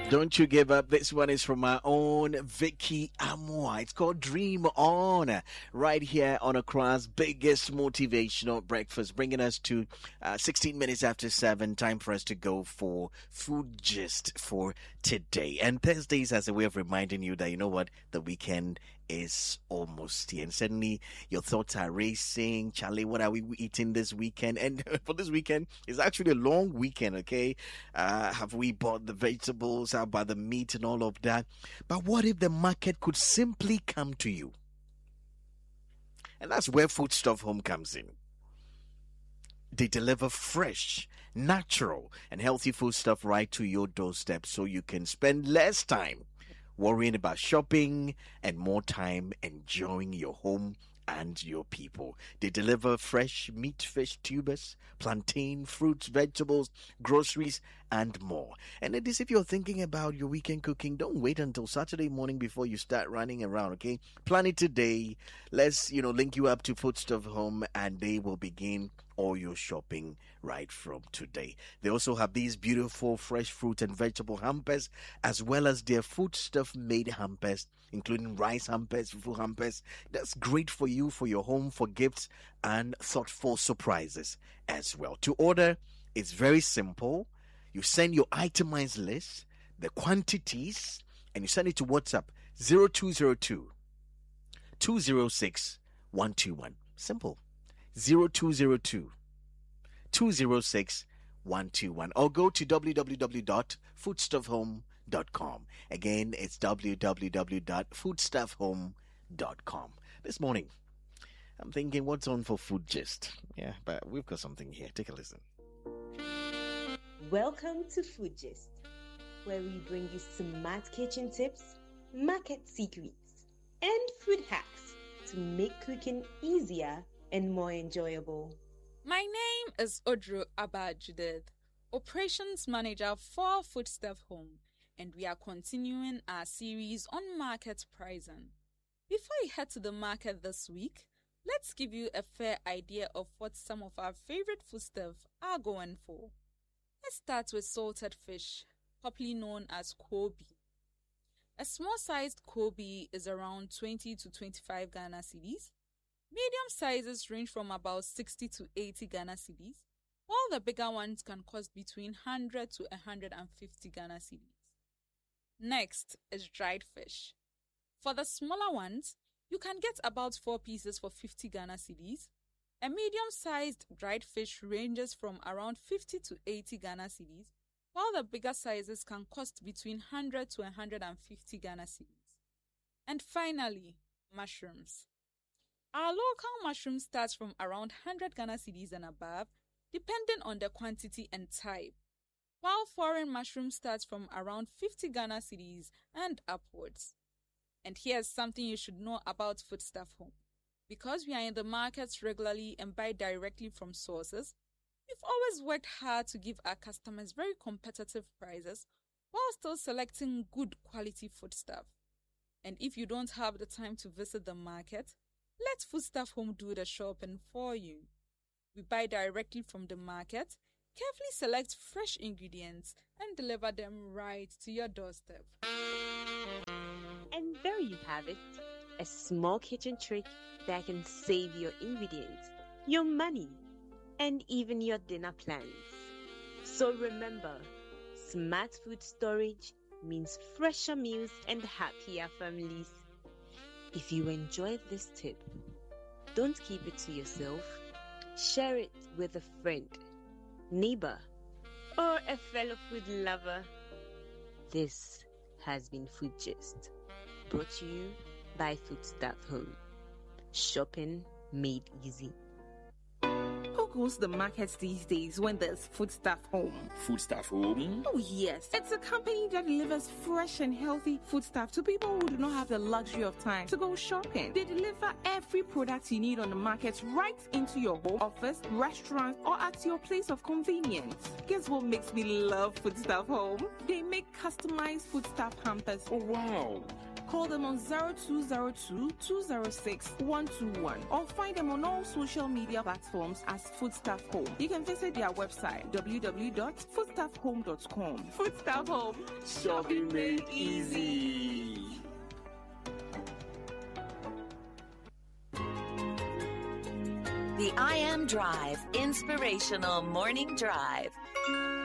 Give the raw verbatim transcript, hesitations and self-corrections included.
Don't you give up. This one is from our own Vicky Amwa. It's called Dream On. Right here on Accra's biggest motivational breakfast, bringing us to uh, sixteen minutes after seven. Time for us to go for Food Gist for today. And Thursdays as a way of reminding you that, you know what, the weekend is almost here. And suddenly your thoughts are racing. Charlie, what are we eating this weekend? And for this weekend, it's actually a long weekend, okay? Uh, have we bought the vegetables? How about the meat and all of that? But what if the market could simply come to you? And that's where Foodstuff Home comes in. They deliver fresh, natural, and healthy food stuff right to your doorstep so you can spend less time worrying about shopping and more time enjoying your home and your people. They deliver fresh meat, fish, tubers, plantain, fruits, vegetables, groceries, and more. And it is, if you're thinking about your weekend cooking, don't wait until Saturday morning before you start running around, okay? Plan it today. Let's, you know, link you up to Foodstuff Home, and they will begin all your shopping right from today. They also have these beautiful fresh fruit and vegetable hampers, as well as their foodstuff made hampers, including rice hampers, fufu hampers. That's great for you, for your home, for gifts, and thoughtful surprises as well. To order, it's very simple. You send your itemized list, the quantities, and you send it to WhatsApp zero two zero two, two zero six, one two one. Simple. zero two zero two, two zero six, one two one. Or go to w w w dot foodstuff home dot com. Again, it's w w w dot foodstuff home dot com. This morning, I'm thinking, what's on for Food Gist? Yeah, but we've got something here. Take a listen. Welcome to Food Gist, where we bring you smart kitchen tips, market secrets, and food hacks to make cooking easier and more enjoyable. My name is Odru Abba-Judith, Operations Manager for Foodstuff Home, and we are continuing our series on market pricing. Before you head to the market this week, let's give you a fair idea of what some of our favorite foodstuff are going for. Let's start with salted fish, popularly known as Kobe. A small-sized Kobe is around twenty to twenty-five Ghana cedis. Medium sizes range from about sixty to eighty Ghana cedis, while the bigger ones can cost between one hundred to one hundred fifty Ghana cedis. Next is dried fish. For the smaller ones, you can get about four pieces for fifty Ghana cedis. A medium-sized dried fish ranges from around fifty to eighty Ghana cedis, while the bigger sizes can cost between one hundred to one hundred fifty Ghana cedis. And finally, mushrooms. Our local mushroom starts from around one hundred Ghana cedis and above, depending on the quantity and type, while foreign mushroom starts from around fifty Ghana cedis and upwards. And here's something you should know about Foodstuff Home. Because we are in the markets regularly and buy directly from sources, we've always worked hard to give our customers very competitive prices while still selecting good quality foodstuff. And if you don't have the time to visit the market, let Foodstuff Home do the shopping for you. We buy directly from the market, carefully select fresh ingredients, and deliver them right to your doorstep. And there you have it, a small kitchen trick that can save your ingredients, your money, and even your dinner plans. So remember, smart food storage means fresher meals and happier families. If you enjoyed this tip, don't keep it to yourself. Share it with a friend, neighbor, or a fellow food lover. This has been Food Gist, brought to you by Foodstuff Home. Shopping made easy. Who goes to the markets these days when there's Foodstuff Home? Foodstuff Home? Oh yes, it's a company that delivers fresh and healthy foodstuff to people who do not have the luxury of time to go shopping. They deliver every product you need on the market right into your home, office, restaurant, or at your place of convenience. Guess what makes me love Foodstuff Home? They make customized foodstuff hampers. Oh wow! Call them on zero two zero two, two zero six, one two one or find them on all social media platforms as Foodstuff Home. You can visit their website w w w dot foodstuff home dot com. Foodstuff Home, shopping made easy. The I Am Drive, Inspirational Morning Drive.